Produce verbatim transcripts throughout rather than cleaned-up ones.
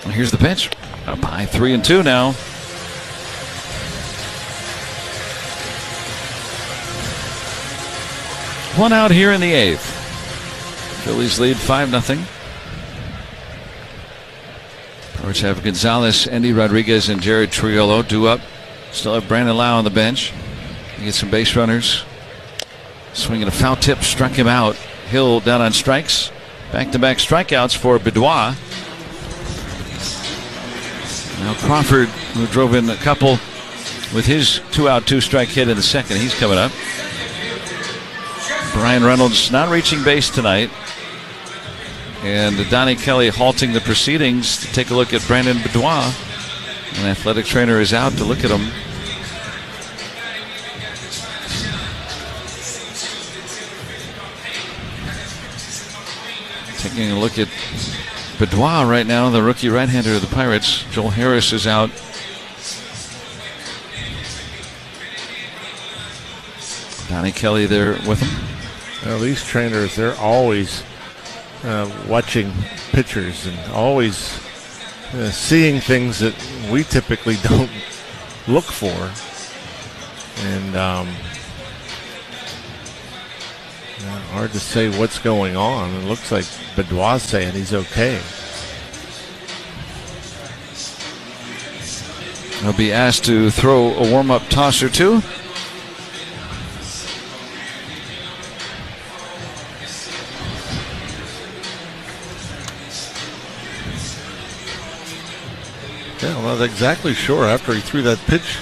And here's the pitch. Up high, three and two now. One out here in the eighth. Phillies lead five nothing. Pirates have Gonzalez, Endy Rodriguez, and Jared Triolo due up. Still have Brandon Lau on the bench. You get some base runners. Swinging a foul tip, struck him out. Hill down on strikes. Back-to-back strikeouts for Bedoya. Now Crawford, who drove in a couple with his two-out, two-strike hit in the second, he's coming up. Brian Reynolds not reaching base tonight. And Donnie Kelly halting the proceedings to take a look at Brandon Bedoya. An athletic trainer is out to look at him. Taking a look at Bedoya right now, the rookie right-hander of the Pirates. Joel Harris is out. Donnie Kelly there with him. Well, these trainers, they're always uh, watching pitchers and always uh, seeing things that we typically don't look for. And um, uh, hard to say what's going on. It looks like Bedoya's saying he's okay. He'll be asked to throw a warm-up toss or two. Yeah, I'm not exactly sure after he threw that pitch.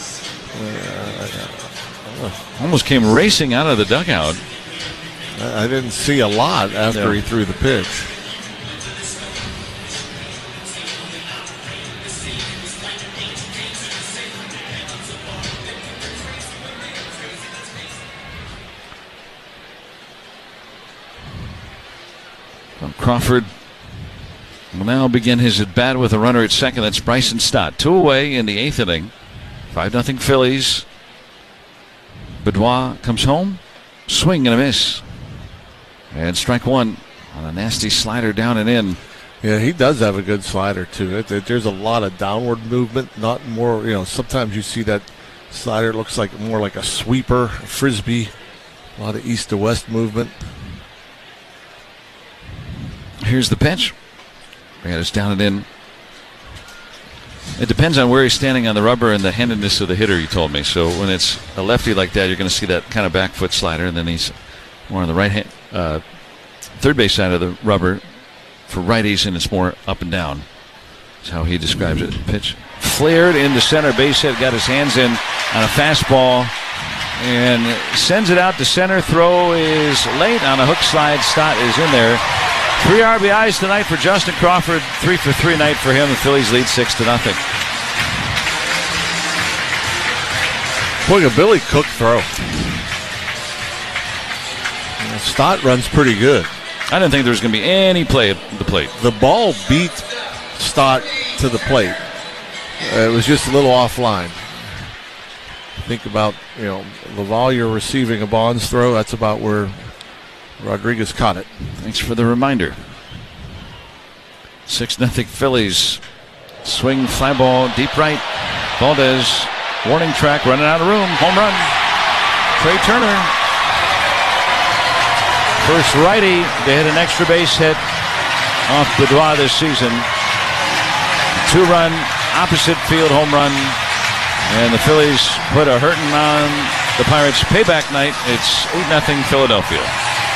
Uh, Almost came racing out of the dugout. I didn't see a lot after Yeah. he threw the pitch. Crawford will now begin his at-bat with a runner at second. That's Bryson Stott. Two away in the eighth inning. five nothing Phillies. Bedoya comes home. Swing and a miss. And strike one on a nasty slider down and in. Yeah, he does have a good slider, too. It, it, there's a lot of downward movement, not more, you know, sometimes you see that slider looks like more like a sweeper, a frisbee, a lot of east to west movement. Here's the pitch. It's down and in. It depends on where he's standing on the rubber and the handedness of the hitter, you told me. So when it's a lefty like that, you're going to see that kind of back foot slider, and then he's more on the right hand, uh, third base side of the rubber for righties, and it's more up and down. That's how he describes it. Pitch flared into center base hit, got his hands in on a fastball, and sends it out to center. Throw is late on a hook slide. Stott is in there. Three R B Is tonight for Justin Crawford. Three for three night for him. The Phillies lead six to nothing. Boy, a Billy Cook throw. Stott runs pretty good. I didn't think there was going to be any play at the plate. The ball beat Stott to the plate. Uh, it was just a little offline. Think about, you know, Lavalier receiving a Bonds throw. That's about where Rodriguez caught it. Thanks for the reminder. six nothing Phillies. Swing, fly ball, deep right. Valdez, warning track, running out of room. Home run. Trey Turner. First righty to hit an extra base hit off Bedoya this season. Two-run, opposite field home run. And the Phillies put a hurting on the Pirates payback night. It's eight nothing Philadelphia.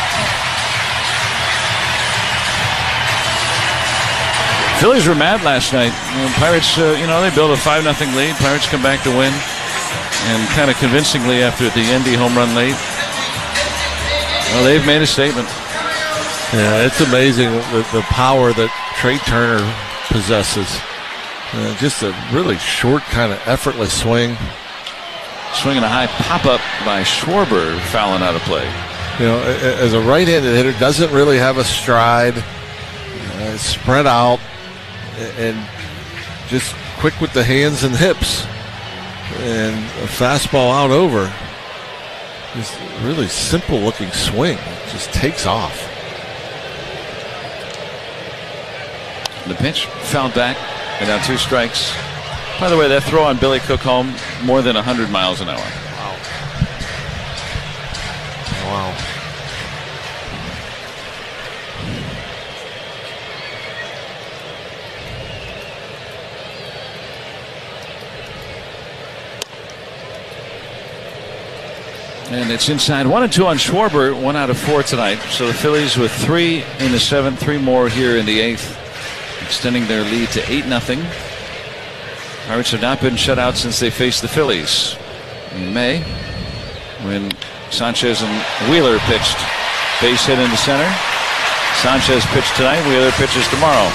Phillies were mad last night. You know, Pirates, uh, you know, they built a five nothing lead. Pirates come back to win. And kind of convincingly after the Endy home run late. Well, they've made a statement. Yeah, it's amazing the, the power that Trey Turner possesses. Uh, just a really short, kind of effortless swing. Swinging a high pop-up by Schwarber, fouling out of play. You know, as a right-handed hitter, doesn't really have a stride. Uh, spread out. And just quick with the hands and hips. And a fastball out over. Just really simple looking swing. Just takes off. The pitch fouled back, and now two strikes. By the way, that throw on Billy Cook home more than one hundred miles an hour. Wow. Wow. And it's inside. One and two on Schwarber, one out of four tonight. So the Phillies with three in the seventh, three more here in the eighth, extending their lead to eight nothing. Pirates have not been shut out since they faced the Phillies in May, when Sanchez and Wheeler pitched. Base hit into center. Sanchez pitched tonight. Wheeler pitches tomorrow.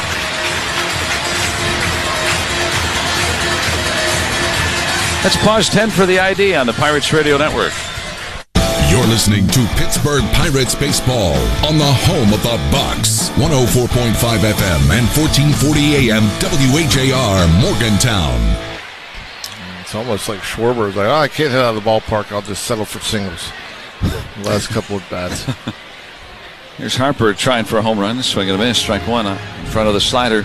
That's Pause ten for the I D on the Pirates Radio Network. You're listening to Pittsburgh Pirates baseball on the home of the Bucks. one oh four point five F M and fourteen forty A M W H A R Morgantown. It's almost like Schwarber is like, oh, I can't hit out of the ballpark. I'll just settle for singles. The last couple of bats. Here's Harper trying for a home run. Swing and a miss. Strike one in front of the slider.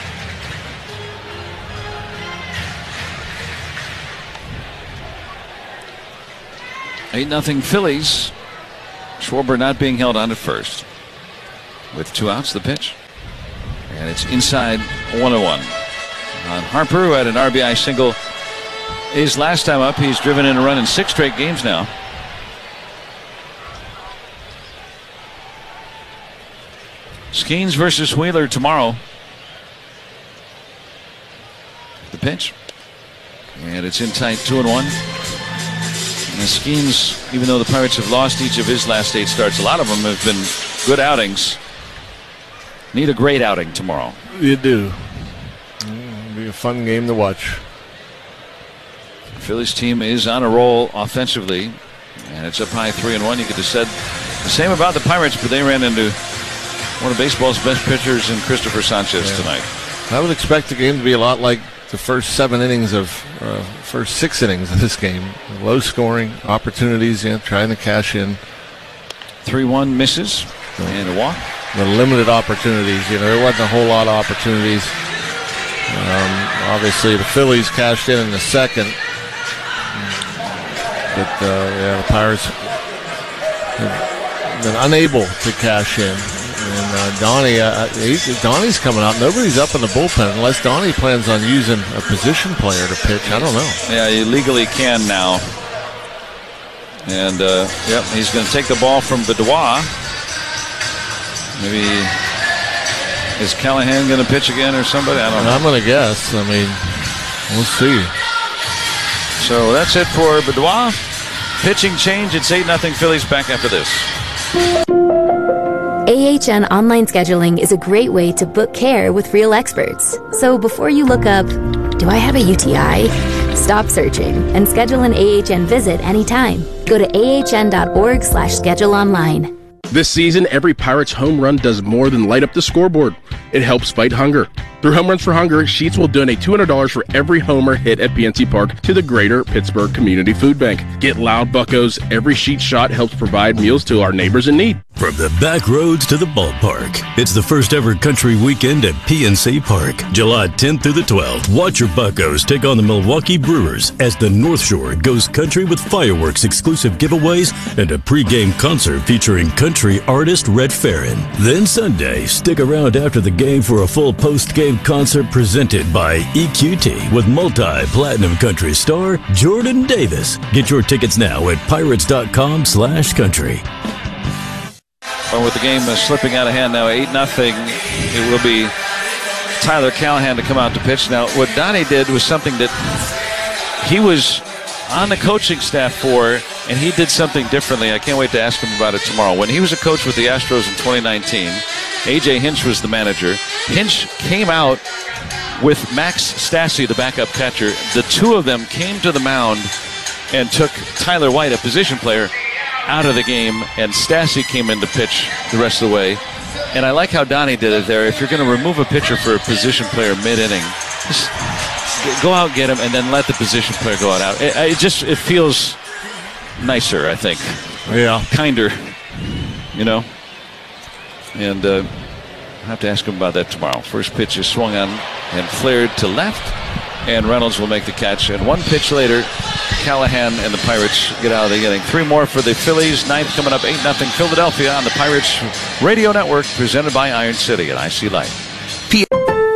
eight nothing Phillies. Schwarber not being held on at first. With two outs, the pitch. And it's inside one oh one. On Harper, who had an R B I single his last time up. He's driven in a run in six straight games now. Skeens versus Wheeler tomorrow. The pitch. And it's in tight, two and one. And Skeens, even though the Pirates have lost each of his last eight starts, a lot of them have been good outings. Need a great outing tomorrow. You do. It'll be a fun game to watch. The Phillies team is on a roll offensively, and it's up high three and one. You could have said the same about the Pirates, but they ran into one of baseball's best pitchers in Christopher Sanchez yeah. tonight. I would expect the game to be a lot like the first seven innings of uh, first six innings of this game. Low scoring opportunities, yeah, trying to cash in. three one misses and a walk. The limited opportunities, you know, there wasn't a whole lot of opportunities. Um, obviously, the Phillies cashed in in the second, but uh, yeah, the Pirates have been unable to cash in. And uh, Donnie, uh, he's, Donnie's coming out. Nobody's up in the bullpen unless Donnie plans on using a position player to pitch. I don't know. Yeah, you legally can now. And, uh, yep, he's going to take the ball from Bedoya. Maybe is Callahan going to pitch again or somebody? I don't know. I'm going to guess. I mean, we'll see. So that's it for Bedoya. Pitching change. It's eight nothing Phillies. Back after this. A H N Online Scheduling is a great way to book care with real experts. So before you look up, do I have a U T I? Stop searching and schedule an A H N visit anytime. Go to ahn.org slash schedule online. This season, every Pirates home run does more than light up the scoreboard. It helps fight hunger. Through Home Runs for Hunger, Sheetz will donate two hundred dollars for every homer hit at P N C Park to the Greater Pittsburgh Community Food Bank. Get loud, buccos. Every Sheetz shot helps provide meals to our neighbors in need. From the back roads to the ballpark, it's the first ever country weekend at P N C Park, July tenth through the twelfth. Watch your buccos take on the Milwaukee Brewers as the North Shore goes country with fireworks, exclusive giveaways, and a pregame concert featuring country artist Red Farron. Then Sunday, stick around after the game for a full post-game concert presented by E Q T with multi-platinum country star Jordan Davis. Get your tickets now at pirates.com slash country. Well, with the game uh, slipping out of hand now, eight nothing, it will be Tyler Callahan to come out to pitch. Now, what Donnie did was something that he was on the coaching staff for, and he did something differently. I can't wait to ask him about it tomorrow. When he was a coach with the Astros in twenty nineteen, A J Hinch was the manager. Hinch came out with Max Stassi, the backup catcher. The two of them came to the mound and took Tyler White, a position player, out of the game, and Stassi came in to pitch the rest of the way. And I like how Donnie did it there. If you're going to remove a pitcher for a position player mid-inning, just go out, get him, and then let the position player go out. It, it just it feels nicer, I think. Yeah. Kinder, you know. And uh, I'll have to ask him about that tomorrow. First pitch is swung on and flared to left, and Reynolds will make the catch. And one pitch later, Callahan and the Pirates get out of the inning. Three more for the Phillies. Ninth coming up, eight nothing Philadelphia on the Pirates Radio Network, presented by Iron City and I C Light. P-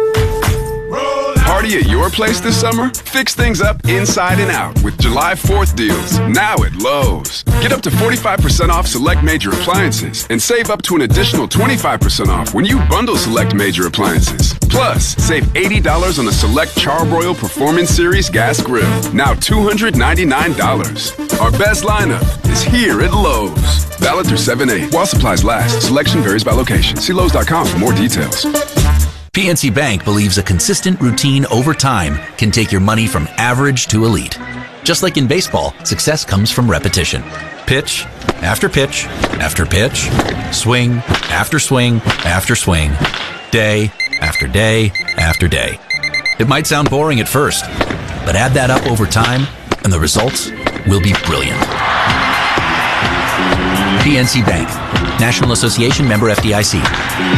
Party at your place this summer? Fix things up inside and out with July fourth deals, now at Lowe's. Get up to forty-five percent off select major appliances and save up to an additional twenty-five percent off when you bundle select major appliances. Plus, save eighty dollars on the select Charbroil Performance Series gas grill, now two hundred ninety-nine dollars. Our best lineup is here at Lowe's. Valid through seven eight. While supplies last, selection varies by location. See Lowe's dot com for more details. P N C Bank believes a consistent routine over time can take your money from average to elite. Just like in baseball, success comes from repetition. Pitch after pitch after pitch, swing after swing after swing, day after day after day. It might sound boring at first, but add that up over time and the results will be brilliant. P N C Bank, National Association member F D I C.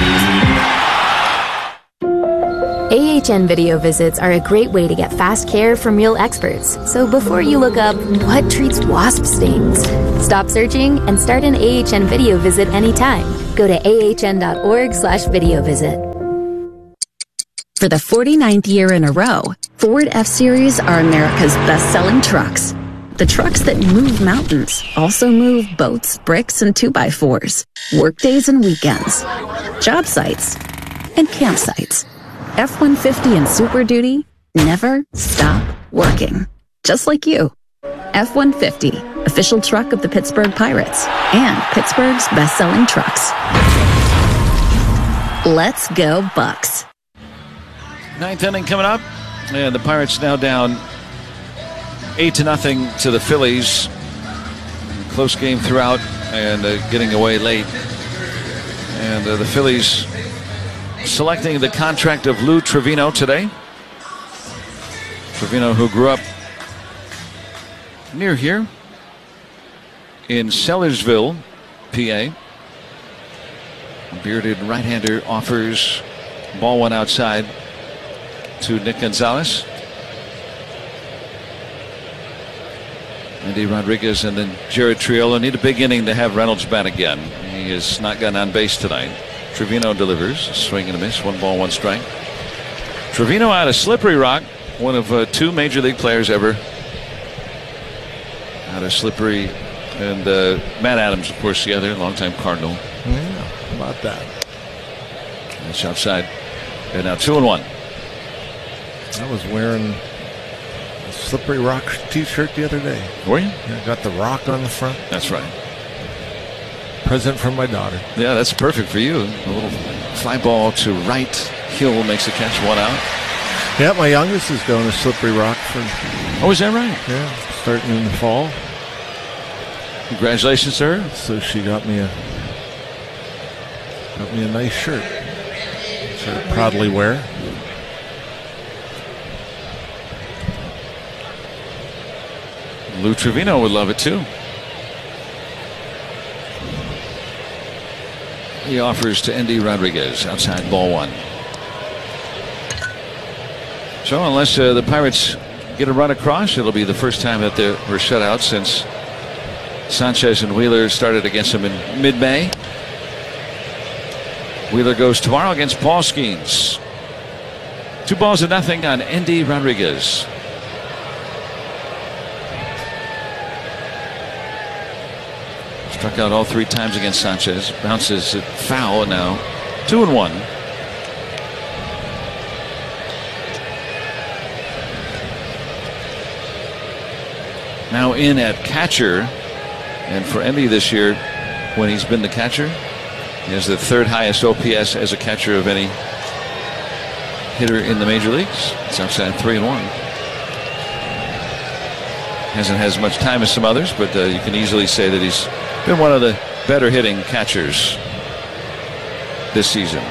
A H N video visits are a great way to get fast care from real experts. So before you look up what treats wasp stings, stop searching and start an A H N video visit anytime. Go to ahn.org slash video visit. For the forty-ninth year in a row, Ford F-Series are America's best-selling trucks. The trucks that move mountains also move boats, bricks, and two by fours, workdays and weekends, job sites, and campsites. F one fifty and Super Duty never stop working. Just like you. F one fifty, official truck of the Pittsburgh Pirates and Pittsburgh's best-selling trucks. Let's go Bucks. Ninth inning coming up, and the Pirates now down eight to nothing to the Phillies. Close game throughout, and uh, getting away late. And uh, the Phillies selecting the contract of Lou Trevino today. Trevino, who grew up near here in Sellersville, P A. Bearded right-hander offers ball one outside to Nick Gonzalez. Andy Rodriguez and then Jared Triolo need a big inning to have Reynolds bat again. He has not gotten on base tonight. Trevino delivers, a swing and a miss, one ball, one strike. Trevino out of Slippery Rock, one of uh, two major league players ever out of Slippery, and uh, Matt Adams, of course, the other longtime Cardinal. Yeah, how about that? That's outside, and now two and one. I was wearing a Slippery Rock t-shirt the other day. Were you? Yeah, got the rock on the front. That's right. Present from my daughter. Yeah, that's perfect for you. A little fly ball to right. Hill makes the catch, one out. Yeah, my youngest is going to Slippery Rock for. Oh, is that right? Yeah, starting in the fall. Congratulations, sir. So she got me a got me a nice shirt. So I proudly wear. Lou Trevino would love it too. He offers to Andy Rodriguez outside, ball one. So unless uh, the Pirates get a run across, it'll be the first time that they were shut out since Sanchez and Wheeler started against them in mid-May. Wheeler goes tomorrow against Paul Skeens. Two balls to nothing on Andy Rodriguez. Struck out all three times against Sanchez. Bounces it foul, and now two and one. Now in at catcher, and for Andy this year, when he's been the catcher, he has the third highest O P S as a catcher of any hitter in the major leagues. It's outside three and one. Hasn't had as much time as some others, but uh, you can easily say that he's been one of the better hitting catchers this season.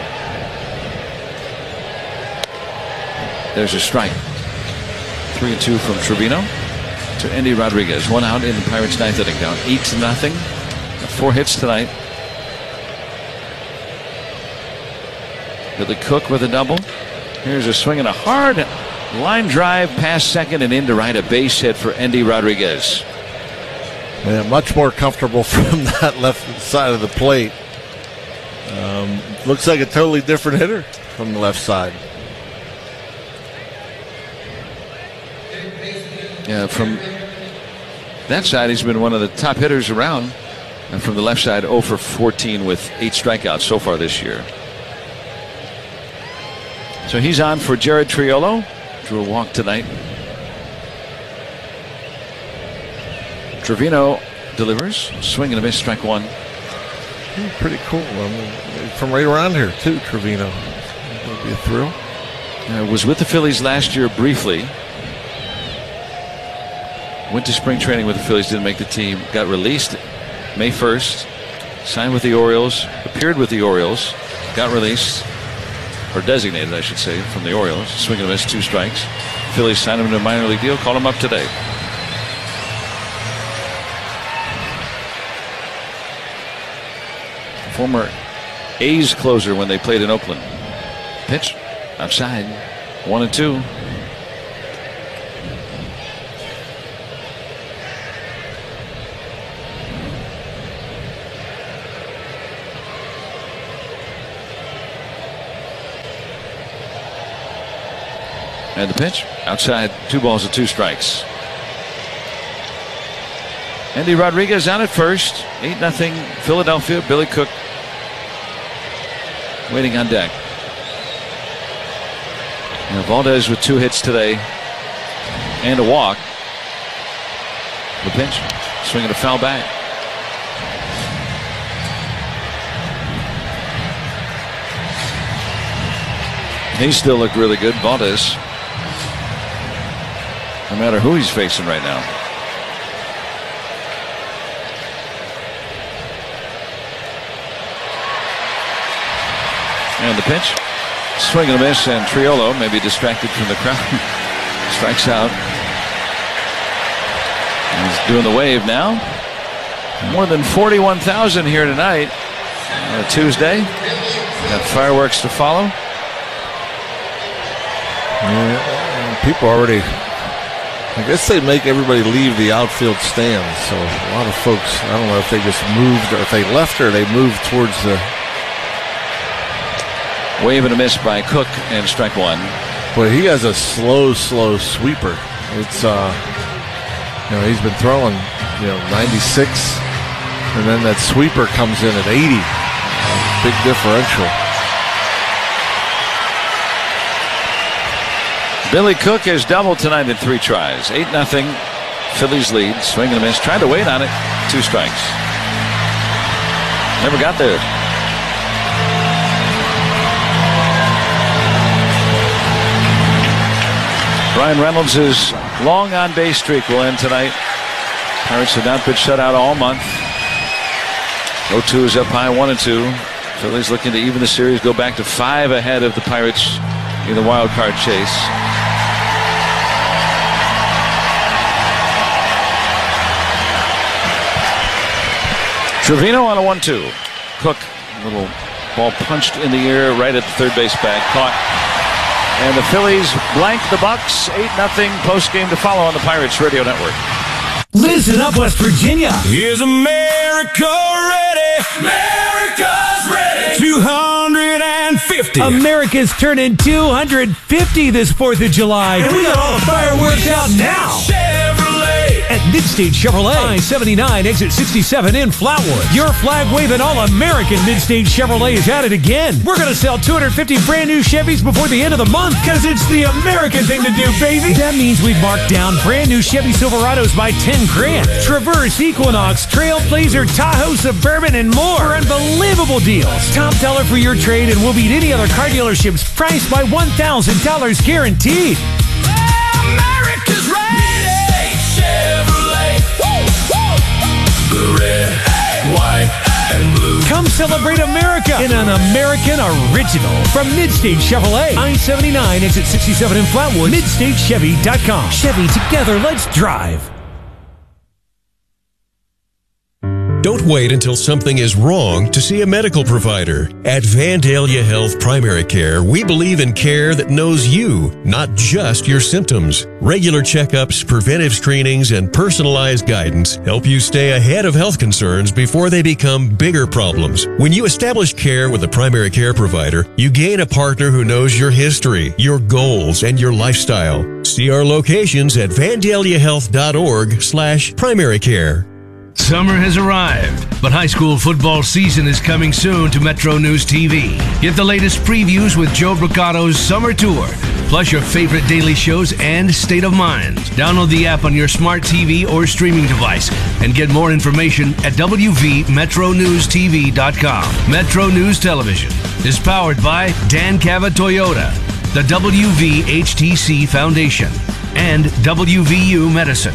There's a strike. Three and two from Trevino to Andy Rodriguez. One out in the Pirates' ninth inning, down eight to nothing. Four hits tonight. Billy Cook with a double. Here's a swing and a hard line drive past second and into right. A base hit for Endy Rodriguez. Yeah, much more comfortable from that left side of the plate. Um, looks like a totally different hitter from the left side. Yeah, from that side, he's been one of the top hitters around. And from the left side, oh for fourteen with eight strikeouts so far this year. So he's on for Jared Triolo. Drew a walk tonight. Trevino delivers. Swing and a miss, strike one. Pretty cool. I mean, from right around here, too, Trevino. That'll be a thrill. Uh, was with the Phillies last year briefly. Went to spring training with the Phillies, didn't make the team. Got released May first. Signed with the Orioles. Appeared with the Orioles. Got released. Or designated, I should say, from the Orioles. Swing and a miss, two strikes. Phillies signed him to a minor league deal. Called him up today. Former A's closer when they played in Oakland. Pitch outside. One and two. And the pitch outside. Two balls and two strikes. Endy Rodriguez on at first. eight nothing Philadelphia. Billy Cook waiting on deck. Now Valdez with two hits today and a walk. The pitch, swinging a foul back. He still looked really good, Valdez. No matter who he's facing right now. And the pitch, swing and a miss, and Triolo may be distracted from the crowd. Strikes out. He's doing the wave now. More than forty-one thousand here tonight on a Tuesday. Got fireworks to follow. Yeah, people already, I guess they make everybody leave the outfield stands. So a lot of folks, I don't know if they just moved or if they left or they moved towards the. Wave and a miss by Cook, and strike one. Boy, he has a slow, slow sweeper. It's, uh, you know, he's been throwing, you know, ninety-six, and then that sweeper comes in at eighty. Big differential. Billy Cook has doubled tonight in three tries. eight nothing Phillies lead. Swing and a miss. Tried to wait on it. Two strikes. Never got there. Ryan Reynolds' long on-base streak will end tonight. Pirates have not been shut out all month. oh two is up high, one and two. Phillies looking to even the series, go back to five ahead of the Pirates in the wild card chase. Trevino on a one two. Cook, little ball punched in the air right at the third base bag, caught. And the Phillies blank the Bucks. eight nothing post-game to follow on the Pirates Radio Network. Listen up, West Virginia. Is America ready? America's ready. two hundred fifty. America's turning two hundred fifty this fourth of July. And we got all the fireworks out now. Chevrolet. At Midstate Chevrolet, I seventy-nine, exit sixty-seven in Flatwood. Your flag-waving all-American Midstate Chevrolet is at it again. We're going to sell two hundred fifty brand new Chevys before the end of the month because it's the American thing to do, baby. That means we've marked down brand new Chevy Silverados by ten grand. Traverse, Equinox, Trailblazer, Tahoe, Suburban, and more for unbelievable deals. Top dollar for your trade, and we'll beat any other car dealerships priced by one thousand dollars guaranteed. America's ready. Chevrolet. Woo, woo. The red, white, and blue. Come celebrate America in an American original from Midstate Chevrolet. I seventy-nine, exit sixty-seven in Flatwood. Midstate Chevy dot com. Chevy, together, let's drive. Don't wait until something is wrong to see a medical provider. At Vandalia Health Primary Care, we believe in care that knows you, not just your symptoms. Regular checkups, preventive screenings, and personalized guidance help you stay ahead of health concerns before they become bigger problems. When you establish care with a primary care provider, you gain a partner who knows your history, your goals, and your lifestyle. See our locations at vandalia health dot org slash primary care. Summer has arrived, but high school football season is coming soon to Metro News T V. Get the latest previews with Joe Bricato's Summer Tour, plus your favorite daily shows and State of Mind. Download the app on your smart T V or streaming device and get more information at w v metro news t v dot com. Metro News Television is powered by Dan Cava Toyota, the W V H T C Foundation, and W V U Medicine.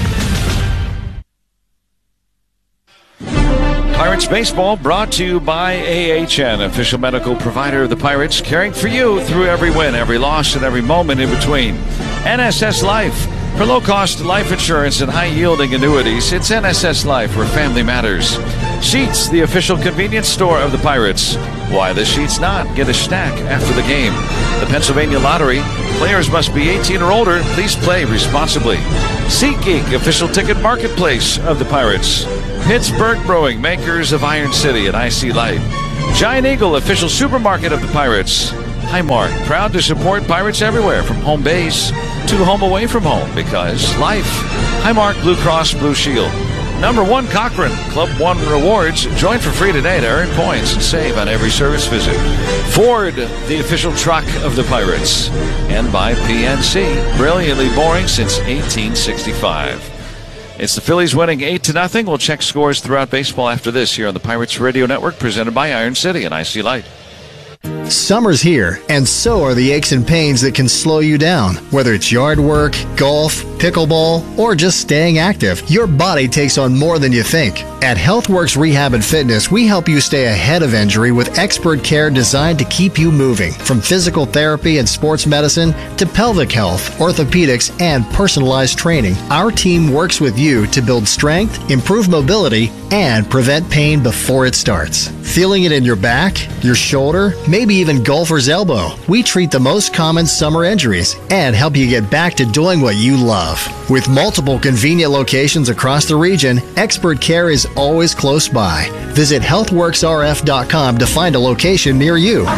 Pirates Baseball brought to you by A H N, official medical provider of the Pirates, caring for you through every win, every loss, and every moment in between. N S S Life. For low-cost life insurance and high-yielding annuities, it's N S S Life, where family matters. Sheets, the official convenience store of the Pirates. Why the Sheets not? Get a snack after the game. The Pennsylvania Lottery. Players must be eighteen or older. Please play responsibly. SeatGeek, official ticket marketplace of the Pirates. Pittsburgh Brewing, makers of Iron City and I C Light. Giant Eagle, official supermarket of the Pirates. Highmark, proud to support Pirates everywhere, from home base to home away from home, because life. Highmark Blue Cross Blue Shield. Number one Cochrane, Club One Rewards. Join for free today to earn points and save on every service visit. Ford, the official truck of the Pirates. And by P N C, brilliantly boring since eighteen sixty-five. It's the Phillies winning eight to nothing. We'll check scores throughout baseball after this here on the Pirates Radio Network, presented by Iron City and I C Light. Summer's here, and so are the aches and pains that can slow you down. Whether it's yard work, golf, pickleball, or just staying active, your body takes on more than you think. At HealthWorks Rehab and Fitness, we help you stay ahead of injury with expert care designed to keep you moving. From physical therapy and sports medicine to pelvic health, orthopedics, and personalized training, our team works with you to build strength, improve mobility, and prevent pain before it starts. Feeling it in your back, your shoulder, maybe even golfer's elbow? We treat the most common summer injuries and help you get back to doing what you love. With multiple convenient locations across the region, expert care is always close by. Visit health works r f dot com to find a location near you.